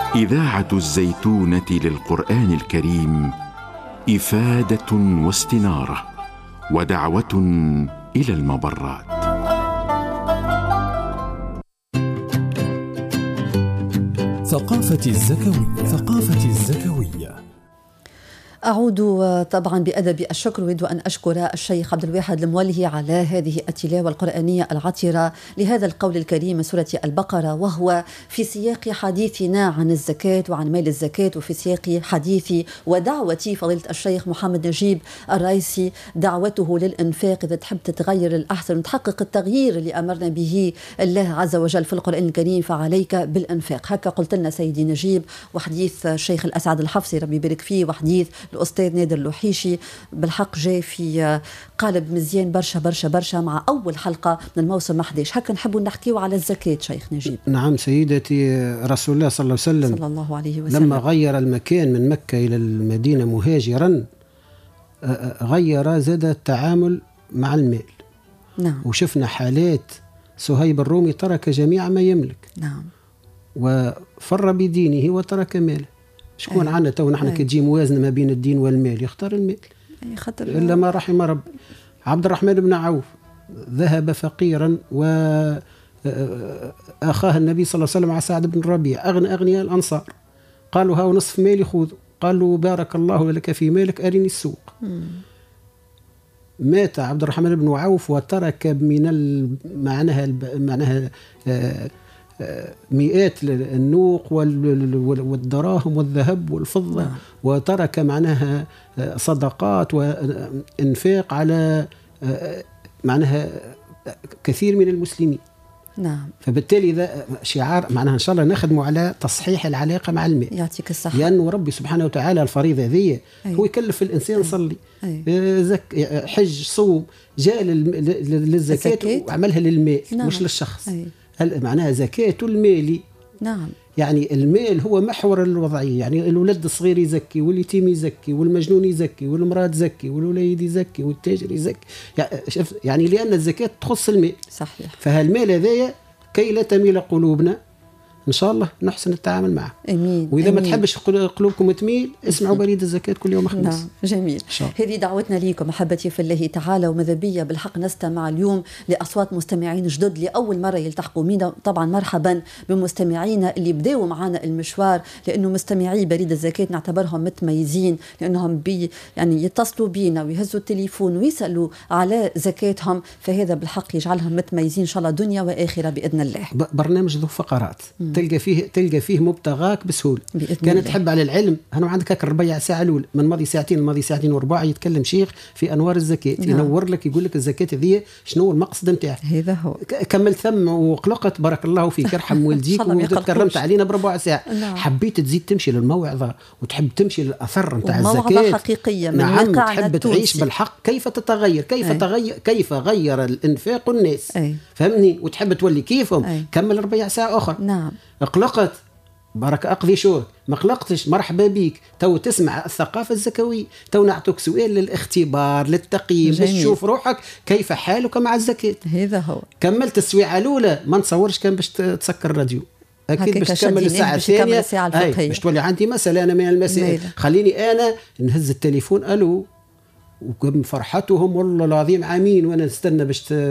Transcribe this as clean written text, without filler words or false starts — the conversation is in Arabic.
إذاعة الزيتونة للقرآن الكريم إفادة واستنارة ودعوة إلى المبرات. ثقافة الزكوية. أعود طبعا بأدب الشكر، أريد أن أشكر الشيخ عبد الواحد المولهي على هذه التلاوة القرآنية العطرة لهذا القول الكريم من سورة البقرة، وهو في سياق حديثنا عن الزكاة وعن مال الزكاة، وفي سياق حديثي ودعوتي فضيلة الشيخ محمد نجيب الرئيسي، دعوته للإنفاق. إذا تحب تتغير الأحسن وتحقق التغيير اللي أمرنا به الله عز وجل في القرآن الكريم فعليك بالإنفاق. هكا قلت لنا سيدي نجيب، وحديث الشيخ الأسعد الحفصي ربي يبارك فيه، وحديث الأستاذ نادر اللوحيشي بالحق جاء في قالب مزيان برشا برشا برشا مع أول حلقة من الموسم 11. هكا نحبوا نحكيوا على الزكاة شيخ نجيب. نعم سيدتي، رسول الله صلى الله عليه وسلم لما غير المكان من مكة إلى المدينة مهاجرا غير زاد التعامل مع المال. نعم. وشفنا حالات صهيب الرومي ترك جميع ما يملك. نعم. وفر بدينه وترك ماله. شكون عنا تو نحن كتجي موازنة ما بين الدين والمال يختار المال إلا ما رحم رب. عبد الرحمن بن عوف ذهب فقيرا وأخاه النبي صلى الله عليه وسلم على سعد بن الربيع، أغنياء الأنصار، قالوا ها نصف مالي خذوا، قالوا بارك الله لك في مالك أرني السوق. مات عبد الرحمن بن عوف وترك من معناها مئات النوق والدراهم والذهب والفضة. نعم. وترك معناها صدقات وإنفاق على معناها كثير من المسلمين. نعم. فبالتالي ذا شعار معناها إن شاء الله نخدموا على تصحيح العلاقة مع المال. يعطيك الصحة. لأنه ربي سبحانه وتعالى الفريضة ذي هو يكلف الإنسان يصلي، حج، صوم، جاء للزكاة وعملها للمال. نعم. مش للشخص. معناها زكاة المال. نعم. يعني المال هو محور الوضعية، يعني الولد الصغير يزكي، واليتيم يزكي، والمجنون يزكي، والمرأة تزكي، والوليد يزكي، والتاجر يزكي، يعني لأن الزكاة تخص المال. صحيح. فهالمال هذايا كي لا تميل قلوبنا إن شاء الله نحسن التعامل معه. أمين. وإذا أمين. ما تحبش قلوبكم تميل اسمعوا بريد الزكاة كل يوم خميس. نعم. جميل. هذه دعوتنا ليكم أحبتي في الله تعالى، وماذا بيا بالحق نستمع اليوم لأصوات مستمعين جدد لأول مرة يلتحقوا بينا. طبعا مرحبا بمستمعينا اللي بداوا معنا المشوار، لأنه مستمعي بريد الزكاة نعتبرهم متميزين، لأنهم يعني يتصلوا بينا ويهزوا التليفون ويسألوا على زكاتهم، فهذا بالحق يجعلهم متميزين إن شاء الله دنيا وآخرة بإذن الله. برنامج ذو فقرات تلقى فيه مبتغاك بسهولة. كانت تحب على العلم أنا عندك هاك الربيع ساعة الأولى من ماضي ساعتين وربع يتكلم شيخ في أنوار الزكاة. نعم. ينور لك يقول لك الزكاة ذي شنو المقصد نتاعها. هذا هو. كمل ثم وقلقت بارك الله فيك يرحم والديك وتكرمت علينا بربع ساعة. نعم. حبيت تزيد تمشي للموعظة وتحب تمشي للأثر نتاع الزكاة. موعظة حقيقية من نعم. تحب تعيش بالحق كيف تتغير كيف غير الإنفاق الناس. فهمني، وتحب تولي كيفهم. كمل ربع ساعة أخرى. نعم. اقلقت بارك أقضي شهر، ما قلقتش مرحبا بيك، تو تسمع الثقافة الزكوية، تو نعطوك سؤال للاختبار للتقييم باش تشوف روحك كيف حالك مع الزكاة. هذا هو. كملت السويعة الأولى ما نتصورش كان باش تسكر الراديو، أكيد باش تكمل الساعة الثانية باش تولي عندي مسألة أنا من المسائل. خليني أنا نهز التليفون ألو، وكم فرحتهم والله العظيم عامين وأنا نستنى باش